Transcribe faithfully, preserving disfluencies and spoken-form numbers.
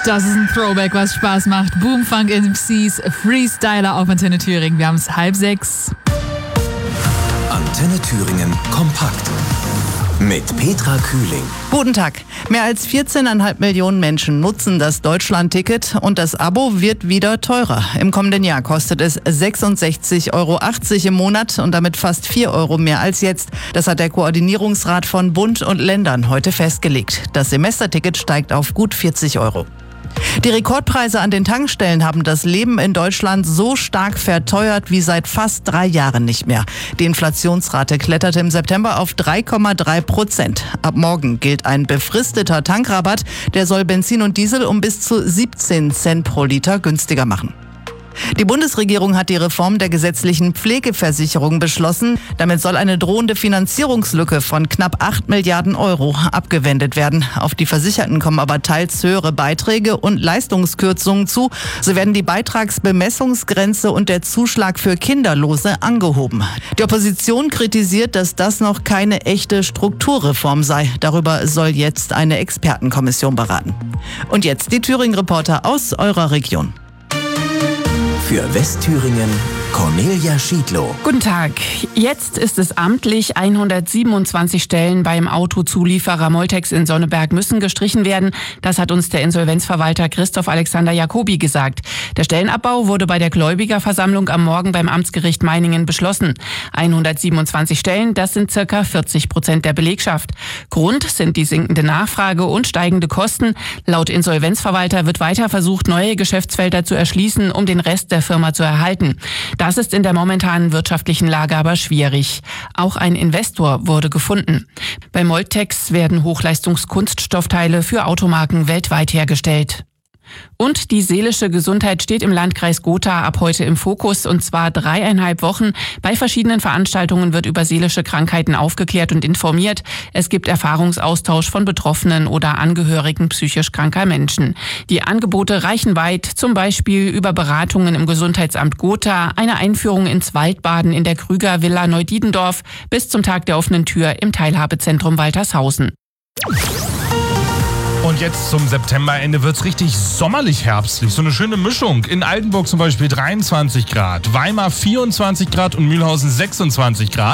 Das ist ein Throwback, was Spaß macht. Boomfunk M Cs, Freestyler auf Antenne Thüringen. Wir haben es halb sechs. Antenne Thüringen kompakt. Mit Petra Kühling. Guten Tag. Mehr als vierzehn Komma fünf Millionen Menschen nutzen das Deutschland-Ticket und das Abo wird wieder teurer. Im kommenden Jahr kostet es sechsundsechzig Euro achtzig im Monat und damit fast vier Euro mehr als jetzt. Das hat der Koordinierungsrat von Bund und Ländern heute festgelegt. Das Semesterticket steigt auf gut vierzig Euro. Die Rekordpreise an den Tankstellen haben das Leben in Deutschland so stark verteuert wie seit fast drei Jahren nicht mehr. Die Inflationsrate kletterte im September auf drei Komma drei Prozent. Ab morgen gilt ein befristeter Tankrabatt. Der soll Benzin und Diesel um bis zu siebzehn Cent pro Liter günstiger machen. Die Bundesregierung hat die Reform der gesetzlichen Pflegeversicherung beschlossen. Damit soll eine drohende Finanzierungslücke von knapp acht Milliarden Euro abgewendet werden. Auf die Versicherten kommen aber teils höhere Beiträge und Leistungskürzungen zu. So werden die Beitragsbemessungsgrenze und der Zuschlag für Kinderlose angehoben. Die Opposition kritisiert, dass das noch keine echte Strukturreform sei. Darüber soll jetzt eine Expertenkommission beraten. Und jetzt die Thüringen-Reporter aus eurer Region. Für Westthüringen Cornelia Schiedlow. Guten Tag. Jetzt ist es amtlich. hundertsiebenundzwanzig Stellen beim Autozulieferer Moltex in Sonneberg müssen gestrichen werden. Das hat uns der Insolvenzverwalter Christoph Alexander Jacobi gesagt. Der Stellenabbau wurde bei der Gläubigerversammlung am Morgen beim Amtsgericht Meiningen beschlossen. hundertsiebenundzwanzig Stellen, das sind circa vierzig Prozent der Belegschaft. Grund sind die sinkende Nachfrage und steigende Kosten. Laut Insolvenzverwalter wird weiter versucht, neue Geschäftsfelder zu erschließen, um den Rest der Firma zu erhalten. Das ist in der momentanen wirtschaftlichen Lage aber schwierig. Auch ein Investor wurde gefunden. Bei Moltex werden Hochleistungskunststoffteile für Automarken weltweit hergestellt. Und die seelische Gesundheit steht im Landkreis Gotha ab heute im Fokus, und zwar dreieinhalb Wochen. Bei verschiedenen Veranstaltungen wird über seelische Krankheiten aufgeklärt und informiert. Es gibt Erfahrungsaustausch von Betroffenen oder Angehörigen psychisch kranker Menschen. Die Angebote reichen weit, zum Beispiel über Beratungen im Gesundheitsamt Gotha, eine Einführung ins Waldbaden in der Krüger Villa Neudiedendorf bis zum Tag der offenen Tür im Teilhabezentrum Waltershausen. Und jetzt zum Septemberende wird's richtig sommerlich herbstlich. So eine schöne Mischung. In Altenburg zum Beispiel dreiundzwanzig Grad, Weimar vierundzwanzig Grad und Mühlhausen sechsundzwanzig Grad.